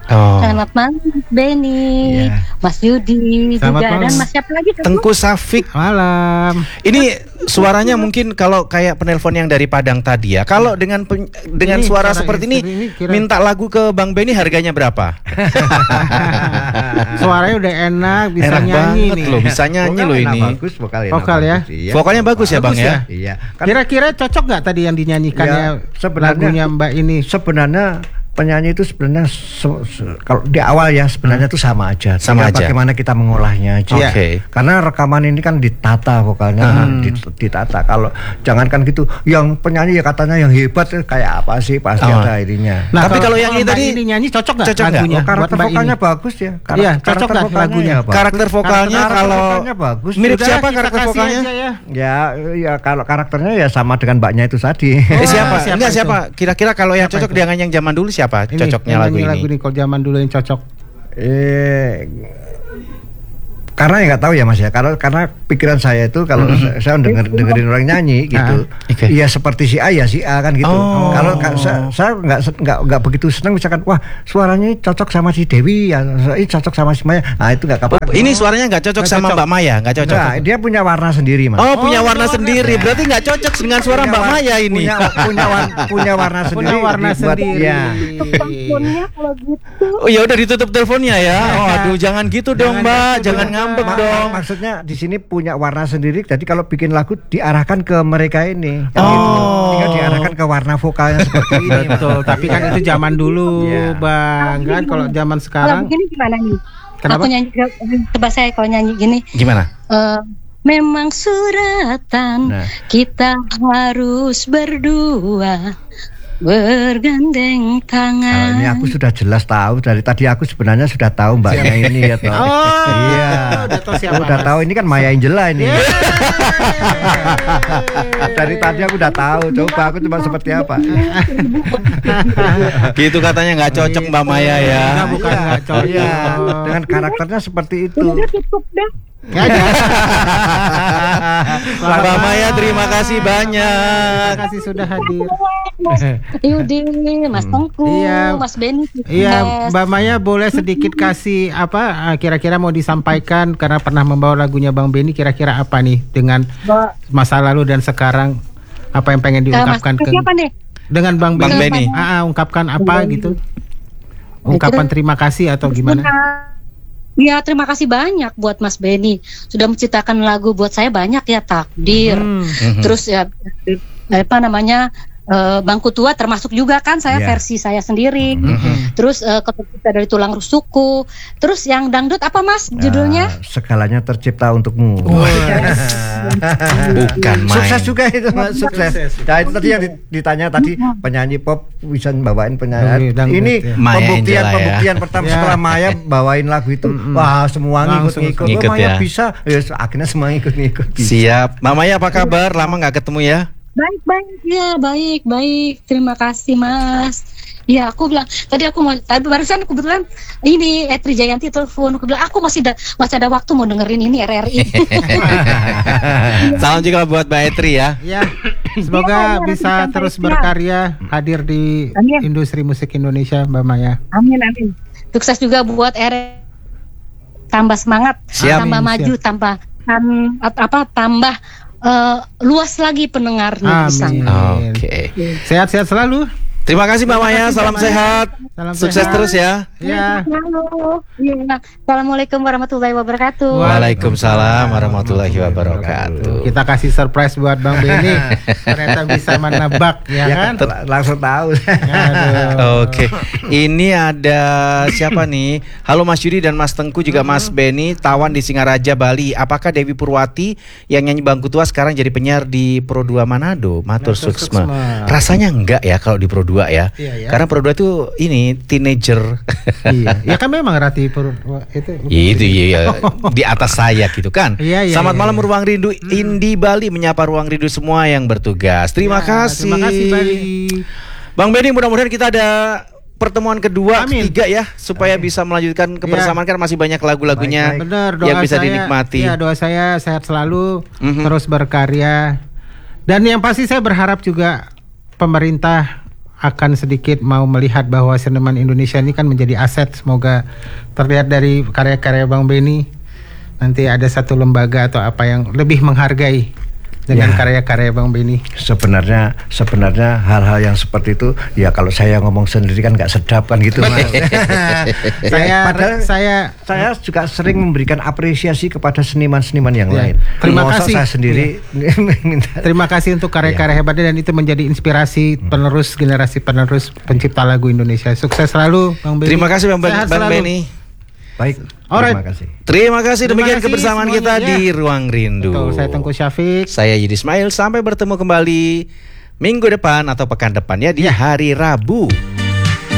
Selamat malam Benny, Mas Yudi juga dan Mas siapa lagi? Tengku Safik. Malam. Ini suaranya mungkin kalau kayak penelpon yang dari Padang tadi ya. Kalau dengan suara seperti ini minta lagu ke Bang Benny harganya berapa? Suaranya udah enak, bisa enak nyanyi banget nih. loh, bisa nyanyi loh ini. Bagus vokalnya. Vokal ya. Iya. Vokalnya bagus ya Bang ya. Iya. Kira-kira cocok nggak tadi yang dinyanyikannya lagunya Mbak ini? Sebenarnya penyanyi itu sebenarnya kalau di awal ya sebenarnya itu sama aja. Bagaimana kita mengolahnya aja. Oke. Karena rekaman ini kan ditata vokalnya, ditata. Kalau jangankan gitu, yang penyanyi ya katanya yang hebat kayak apa sih pasti ada ininya. Nah, tapi kalau yang ini tadi ini nyanyi cocok nggak Cocok nggak? lagunya? Karakter buat Mbak vokalnya ini? bagus ya. Iya, cocok nggak lagunya? bagus. Karakter vokalnya kalau vokalnya bagus. mirip Udah, siapa kita karakter kasih vokalnya? aja ya. Ya kalau karakternya ya sama dengan mbaknya itu tadi. Siapa? Enggak itu? siapa? Kira-kira kalau yang cocok dengan yang zaman dulu siapa? Ini, Cocoknya yang lagu nyanyi ini. lagu kalau zaman dulu yang cocok. Karena ya nggak tahu ya Mas ya, karena pikiran saya itu kalau saya dengerin orang nyanyi gitu, ya seperti si A ya si A kan gitu. Kalau saya nggak begitu senang misalkan wah suaranya cocok sama si Dewi ya, ini cocok sama si Maya, nah itu nggak apa-apa. Ini suaranya nggak cocok sama Mbak Maya, nggak cocok. Nah, dia punya warna sendiri Mas. Oh punya warna sendiri, berarti nggak cocok dengan suara Mbak Maya ini. Punya warna sendiri. Punya warna sendiri. Ya. Teleponnya kalau gitu. Oh ya udah ditutup teleponnya ya. Oh aduh jangan gitu dong Mbak, jangan ngambek dong. Maksudnya di sini punya warna sendiri. Jadi kalau bikin lagu diarahkan ke mereka ini. Kan gitu. Tinggal diarahkan ke warna vokalnya seperti ini. Betul, tapi kan itu zaman dulu, Bang. Kan kalau zaman Kalau sekarang begini gimana nih? Kenapa? Aku nyanyi, coba saya kalau nyanyi gini. Gimana? Memang suratan kita harus berdua bergandeng tangan. Ini aku sudah jelas tahu dari tadi, aku sebenarnya sudah tahu mbaknya ini ya toh. Iya. Udah tahu ini kan Maya Angela ini. Dari tadi aku udah tahu. Coba aku coba seperti apa. Gitu katanya nggak cocok Mbak Maya ya. bukan nggak cocok. Iya. Dengan karakternya seperti itu. Udah cukup dah. Mbak Maya terima kasih banyak. Terima kasih sudah hadir. Mas Yudi, Mas Tengku, Iya. Mas Benny. Iya, Mbak Maya boleh sedikit kasih apa kira-kira mau disampaikan karena pernah membawa lagunya Bang Benny, kira-kira apa nih dengan masa lalu dan sekarang apa yang pengen diungkapkan ke siapa nih? dengan Bang Benny? Benny. Ungkapkan apa gitu? Ungkapan terima kasih atau gimana? Ya terima kasih banyak buat Mas Benny sudah menciptakan lagu buat saya banyak ya, Takdir. Terus ya apa namanya Bangku Tua termasuk juga kan saya versi saya sendiri. Terus Kita dari Tulang Rusukku. Terus yang dangdut apa Mas judulnya? Segalanya tercipta untukmu. Bukan main. Sukses juga itu Mas, sukses. Nah itu tadi yang ditanya tadi penyanyi pop bisa bawain penyanyi. Ini pembuktian pertama setelah Maya bawain lagu itu. Wah semua ngikut-ngikut. Ngikut Maya ya. bisa. Ya akhirnya semua ngikut-ngikut. Siap. Mbak Maya apa kabar? Lama nggak ketemu ya? Baik. Terima kasih Mas. Ya aku bilang tadi barusan kebetulan ini Etri Jayanti telepon, aku bilang aku masih ada waktu mau dengerin ini RRI. Salam juga buat Mbak Etri ya. Ya, semoga bisa terus berkarya hadir di industri musik Indonesia Mbak Maya. Amin. Sukses juga buat RRI. Tambah semangat, tambah maju, tambah luas lagi pendengarnya di sana. Oke. Sehat-sehat selalu. Terima kasih Mbak Maya, salam sehat. Sukses terus ya. Ya. Assalamualaikum warahmatullahi wabarakatuh. Waalaikumsalam warahmatullahi wabarakatuh. Kita kasih surprise buat Bang Benny. Ternyata bisa menebak ya kan? Langsung tahu. Oke. Ini ada siapa nih? Halo Mas Yudi dan Mas Tengku juga Mas Benny, Tawan di Singaraja, Bali. Apakah Dewi Purwati yang nyanyi Bangku Tua sekarang jadi penyiar di Pro 2 Manado? Matur suksma. Rasanya enggak ya kalau di Pro 2 ya. Karena Pro 2 itu ini teenager. Iya. Ya kan memang Rati itu ya, di atas saya gitu kan. Selamat malam Ruang Rindu Indi Bali, menyapa Ruang Rindu semua yang bertugas. Terima kasih. Terima kasih Bali. Bang Benny, mudah-mudahan kita ada pertemuan kedua, ketiga ya, supaya bisa melanjutkan kebersamaan karena masih banyak lagu-lagunya yang bisa dinikmati. Ya, doa saya sehat selalu, terus berkarya. Dan yang pasti saya berharap juga pemerintah akan sedikit mau melihat bahwa seniman Indonesia ini kan menjadi aset. Semoga terlihat dari karya-karya Bang Benny nanti ada satu lembaga atau apa yang lebih menghargai dengan karya-karya Bang Benny. Sebenarnya hal-hal yang seperti itu ya kalau saya ngomong sendiri kan nggak sedap kan gitu. Saya juga sering memberikan apresiasi kepada seniman-seniman yang lain. Terima kasih. Saya sendiri minta. Terima kasih untuk karya-karya hebatnya dan itu menjadi inspirasi penerus generasi penerus pencipta lagu Indonesia. Sukses selalu Bang Benny. Terima kasih Bang Benny. Baik, terima kasih. Demikian kebersamaan kita di Ruang Rindu. Betul, saya Tengku Syafiq. Saya Yudi Ismail. Sampai bertemu kembali minggu depan atau pekan depannya di hari Rabu.